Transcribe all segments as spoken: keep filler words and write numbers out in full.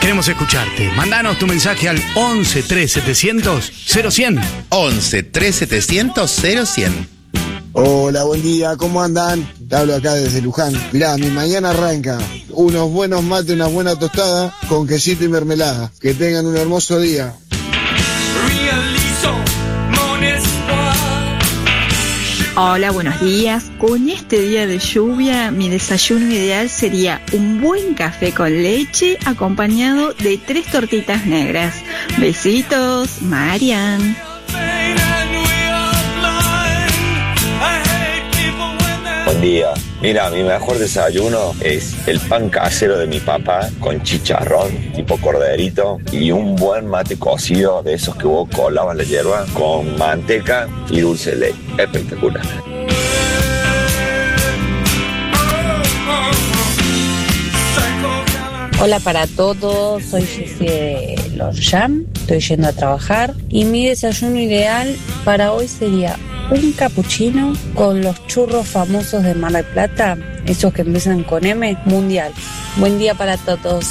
Queremos escucharte. Mandanos tu mensaje al once tres setecientos cero cien. once tres setecientos cero cien. Hola, buen día, ¿cómo andan? Te hablo acá desde Luján. Mirá, mi mañana arranca. Unos buenos mates, una buena tostada con quesito y mermelada. Que tengan un hermoso día. Hola, buenos días. Con este día de lluvia, mi desayuno ideal sería un buen café con leche acompañado de tres tortitas negras. Besitos, Marian. Buen día. Mira, mi mejor desayuno es el pan casero de mi papá con chicharrón, tipo corderito, y un buen mate cocido de esos que vos colabas la hierba con manteca y dulce de leche. Espectacular. Hola para todos, soy Jessie de Lorjam, estoy yendo a trabajar y mi desayuno ideal para hoy sería un capuchino con los churros famosos de Mar del Plata, esos que empiezan con M, mundial. Buen día para todos.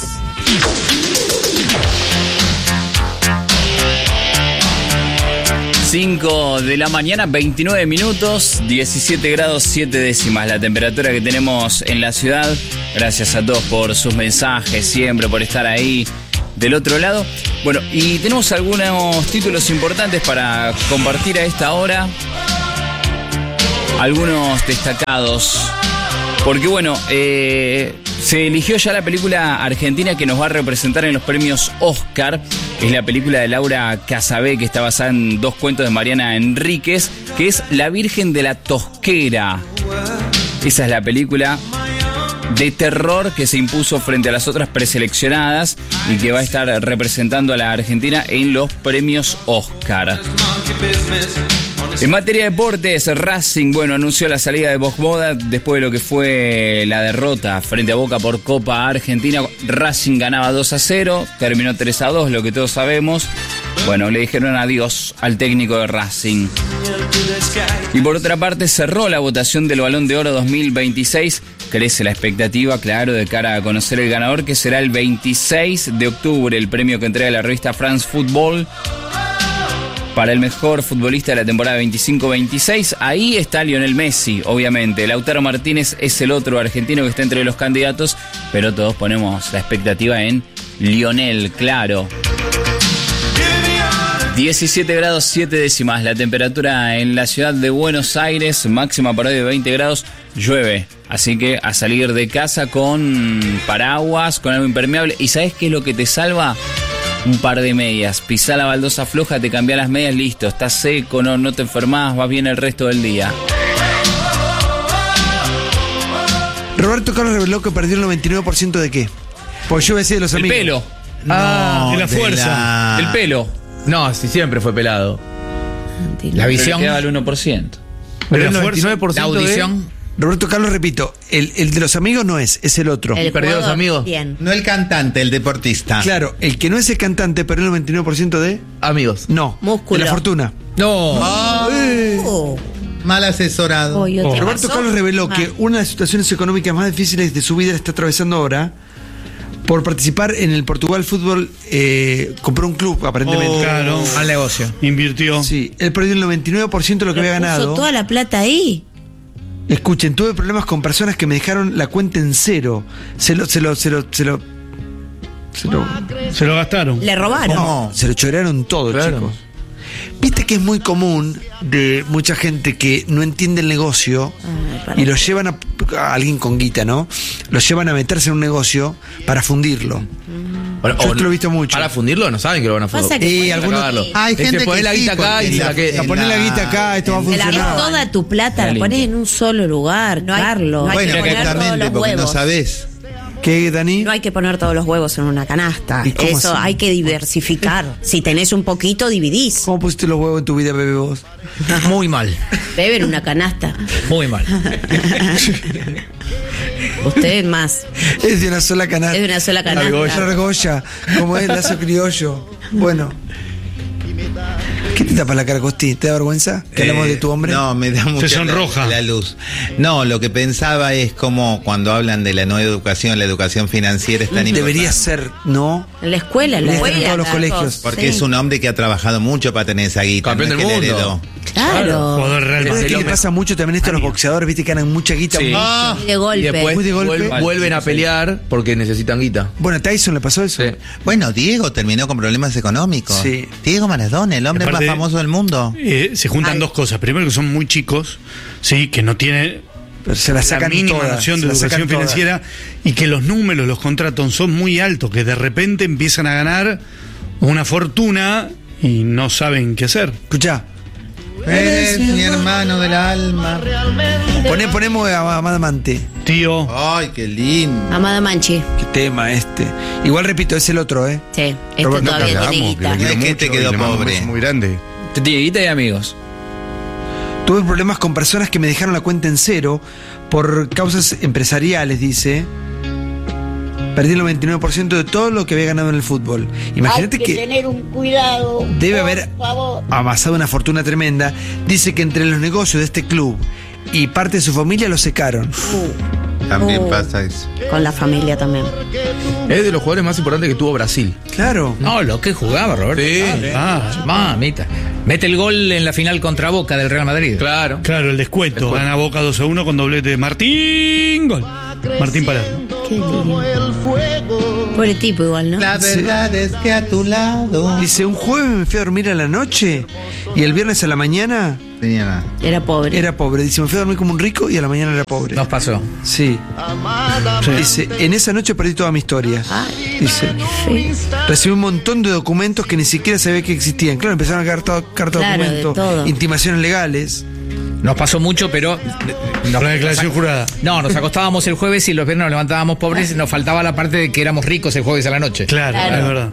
cinco de la mañana, veintinueve minutos, diecisiete grados siete décimas la temperatura que tenemos en la ciudad. Gracias a todos por sus mensajes, siempre por estar ahí del otro lado. Bueno, y tenemos algunos títulos importantes para compartir a esta hora. Algunos destacados. Porque bueno, eh, se eligió ya la película argentina que nos va a representar en los premios Oscar. Es la película de Laura Casabé, que está basada en dos cuentos de Mariana Enríquez, que es La Virgen de la Tosquera. Esa es la película de terror que se impuso frente a las otras preseleccionadas y que va a estar representando a la Argentina en los premios Oscar. En materia de deportes, Racing, bueno, anunció la salida de Bosboda después de lo que fue la derrota frente a Boca por Copa Argentina. Racing ganaba dos a cero, terminó tres a dos, lo que todos sabemos. Bueno, le dijeron adiós al técnico de Racing. Y por otra parte, cerró la votación del Balón de Oro dos mil veintiséis. Crece la expectativa, claro, de cara a conocer el ganador, que será el veintiséis de octubre, el premio que entrega la revista France Football para el mejor futbolista de la temporada veinticinco veintiséis. Ahí está Lionel Messi, obviamente. Lautaro Martínez es el otro argentino que está entre los candidatos, pero todos ponemos la expectativa en Lionel, claro. diecisiete grados siete décimas la temperatura en la ciudad de Buenos Aires, máxima para hoy de veinte grados, llueve. Así que a salir de casa con paraguas, con algo impermeable. ¿Y sabes qué es lo que te salva? Un par de medias. Pisá la baldosa floja, te cambiás las medias, listo. Estás seco, no, no te enfermás, vas bien el resto del día. Roberto Carlos reveló que perdió el noventa y nueve por ciento de qué. Porque yo decía de los amigos. El pelo. No, Ah, de la de fuerza. la- El pelo. No, si siempre fue pelado. La visión queda al uno por ciento. Pero el la noventa y nueve por La ciento audición. de... Roberto Carlos, repito, el, el de los amigos no es, es el otro. El perdió a los amigos. Bien. No el cantante, el deportista. Claro, el que no es el cantante perdió el noventa y nueve por ciento de... Amigos. No, Músculo. de la fortuna. No. Oh. Mal asesorado. Oh, ¿y otra Roberto pasó? Carlos reveló Ah. que una de las situaciones económicas más difíciles de su vida la está atravesando ahora por participar en el Portugal Fútbol. Eh, compró un club, aparentemente. Oh, claro. Al negocio. Invirtió. Sí, él perdió el noventa y nueve por ciento de lo que Pero había puso ganado. toda la plata ahí. Escuchen, tuve problemas con personas que me dejaron la cuenta en cero. Se lo, se lo, se lo, se lo, se lo, Se lo gastaron. Le robaron. no, se lo chorearon todo, Claro. chicos. Viste que es muy común de mucha gente que no entiende el negocio Ay, para. y lo llevan a, a alguien con guita, ¿no? Lo llevan a meterse en un negocio para fundirlo. Bueno, Yo o esto lo he visto mucho. Para fundirlo no saben que lo van a fundir. Pasa que Y bueno, algunos- Cagarlo. Hay Es gente que pones que la sí, guita acá porque y se la- la que. La pones la guita acá, esto va a te la funcionar. das toda tu plata, la Lindo. pones en un solo lugar, No hay- Carlos. no hay Bueno, que poner todos exactamente, los porque no huevos. sabés. ¿Qué, Dani? No hay que poner todos los huevos en una canasta. ¿Y cómo Eso así? hay que diversificar. Si tenés un poquito, dividís. ¿Cómo pusiste los huevos en tu vida, bebé, vos? Muy mal. Bebe en una canasta. Muy mal. Usted más. Es de una sola canasta. Es de una sola canasta. Argolla, argolla, como es lazo criollo. Bueno. ¿Qué te tapas la cara, Costi? ¿Te da vergüenza que hablamos Eh, de tu hombre? No, me da mucha sonroja. la, la luz. No, lo que pensaba es como cuando hablan de la nueva educación, la educación financiera es tan importante. Debería ser, ¿no? En la escuela, en la Debería estar escuela. en todos los Carlos. colegios. Porque Sí. es un hombre que ha trabajado mucho para tener esa guita. Campeón no es del que le mundo. heredó. Claro. Jugador Real ¿Sabes Madrid. qué le pasa mucho también esto a los boxeadores? Viste que ganan mucha guita. Sí. Ah, De golpe. Y después Muy de golpe. vuel- vuelven a pelear porque necesitan guita. Bueno, a Tyson le pasó eso. Sí. bueno, Diego terminó con problemas económicos. Sí. Diego Maradona, el hombre Aparte, más famoso del mundo. Eh, se juntan Ay. dos cosas. Primero, que son muy chicos, sí, que no tienen Pero se la la sacan mínima todas, noción se de la educación sacan todas. financiera y que los números, los contratos son muy altos, que de repente empiezan a ganar una fortuna y no saben qué hacer. Escuchá. Eres mi hermano del alma. Poné, ponemos a Amada Amante. Tío, Ay, qué lindo. Amada Manchi. Qué tema este. Igual repito, es el otro, ¿eh? Sí, este Roberto todavía Carlos, tiene amo, que guita. le quiero mucho y le mando un beso muy grande. Tieguita y amigos. Tuve problemas con personas que me dejaron la cuenta en cero por causas empresariales, dice. Perdí el noventa y nueve por ciento de todo lo que había ganado en el fútbol. Imagínate Hay que, que tener un cuidado. debe por haber favor. amasado una fortuna tremenda. Dice que entre los negocios de este club y parte de su familia lo secaron. También Oh. pasa eso. Con la familia también. Es de los jugadores más importantes que tuvo Brasil. Claro. No, lo que jugaba, Roberto. Sí. Ah, mamita. Mete el gol en la final contra Boca del Real Madrid. Claro. Claro, el descuento. Descuento. Gana Boca dos a uno con doblete de Martín. Gol. Martín Palermo. Qué lindo. Pobre tipo igual, ¿no? La verdad es que a tu lado. Dice, un jueves me fui a dormir a la noche y el viernes a la mañana Tenía nada. Era pobre. era pobre. Dice, me fui a dormir como un rico y a la mañana era pobre. Nos pasó. Sí. Dice, en esa noche perdí toda mi historia. Dice, recibí un montón de documentos que ni siquiera sabía que existían. Claro, empezaron a caer todo- cartas Claro, de documentos, todo. intimaciones legales. Nos pasó mucho, pero. Nos, La declaración jurada. No, nos acostábamos el jueves y los viernes nos levantábamos pobres y nos faltaba la parte de que éramos ricos el jueves a la noche. Claro, Claro. es verdad.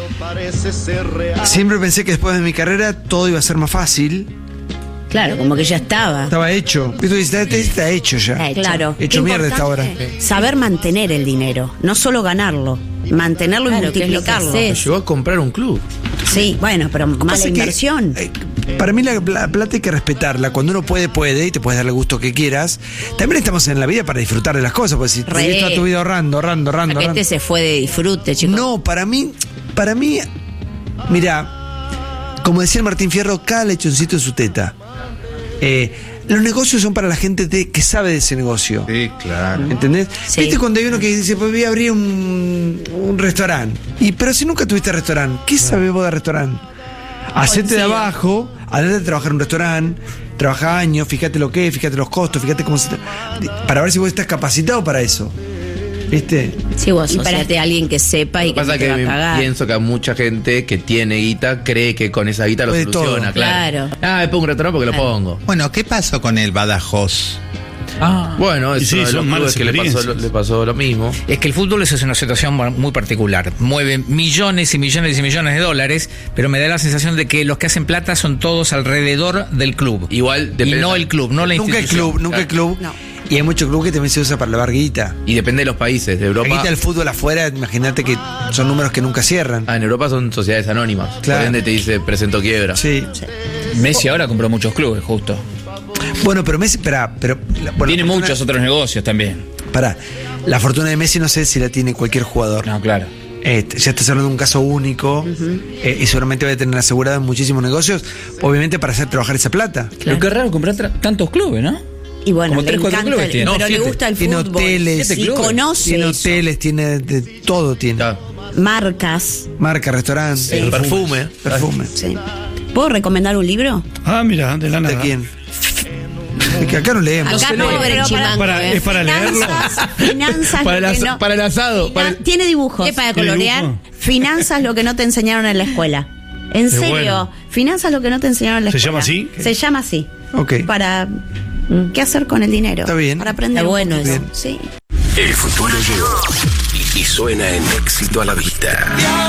Siempre pensé que después de mi carrera todo iba a ser más fácil. Claro, como que ya estaba. Estaba hecho. Y tú dices, está, está hecho ya. Está hecho. Hecho mierda esta hora. Saber mantener el dinero, no solo ganarlo, mantenerlo Claro, y que es lo que multiplicarlo. haces. Llegó a comprar un club. Sí, bueno, pero mala Pasa que, inversión. eh, para mí la, la plata hay que respetarla. Cuando uno puede, puede y te puedes darle el gusto que quieras. También estamos en la vida para disfrutar de las cosas. Porque si te Re. vivís toda tu vida ahorrando, ahorrando, ahorrando, Este ahorrando. se fue de disfrute, chicos. No, para mí, para mí, mira, como decía el Martín Fierro, cada lechoncito en su teta. Eh, los negocios son para la gente de- que sabe de ese negocio. Sí, claro. ¿Entendés? Sí. ¿Viste cuando hay uno que dice, pues voy a abrir un, un restaurante? Y pero si nunca tuviste restaurante, ¿qué sabés vos de restaurante? Hacete de abajo, andate a trabajar en un restaurante, trabaja años, fíjate lo que es, fíjate los costos, fíjate cómo se... Para ver si vos estás capacitado para eso. ¿Viste? Sí, vos Y para- asociate a alguien que sepa y Lo que que pasa no es te va a que cagar. pienso que a mucha gente que tiene guita cree que con esa guita lo Puede soluciona, todo. claro. Claro. Ah, me pongo un restaurante porque lo pongo. Bueno, ¿qué pasó con el Badajoz? Ah. Bueno, Y es sí, uno de son los malas clubes que le pasó, experiencias. le pasó lo mismo. Es que el fútbol es una situación muy particular. Mueve millones y millones y millones de dólares, pero me da la sensación de que los que hacen plata son todos alrededor del club. Igual Y depende. no el club, no la Nunca el institución. club, nunca el club. Y hay muchos clubes que también se usa para lavar guita. Y depende de los países. De La Europa. guita del fútbol afuera, imagínate que son números que nunca cierran. Ah, en Europa son sociedades anónimas. Claro. Por ende te dice presento quiebra. Sí. Messi ahora compró muchos clubes, justo. Bueno, pero Messi, espera, pero la- bueno, Tiene la fortuna- muchos otros negocios también. Pará, la fortuna de Messi no sé si la tiene cualquier jugador. No, claro. Este, ya estás hablando de un caso único eh, y seguramente va a tener asegurado en muchísimos negocios, obviamente para hacer trabajar esa plata. Pero qué raro comprar tra- tantos clubes, ¿no? Y bueno, Como le tres, cuatro encanta, clubes el- tiene. pero No, le siete. gusta el Tiene fútbol. hoteles, Siete y clubes. conoce tiene eso. hoteles, tiene de todo, tiene. Ya. Marcas. Marca, restaurante, El perfume. perfume. Sí. ¿Puedo recomendar un libro? Ah, mira, de la nada. ¿De quién? Es que acá no leemos. Acá no, pobre pero chimango, Para- ¿eh? es para leerlo. Finanzas, finanzas Para, lo el que asa- no- para el asado. para el- Tiene dibujos. ¿Qué para ¿Tiene colorear? dibujo? Finanzas lo que no te enseñaron en la escuela. En serio, bueno. finanzas lo que no te enseñaron en la ¿Se escuela. llama así? Se llama así. Ok. Para qué hacer con el dinero. Está bien. Para aprender Está un bueno poquito. eso. Sí. El futuro llegó y suena en Éxito a la Vista.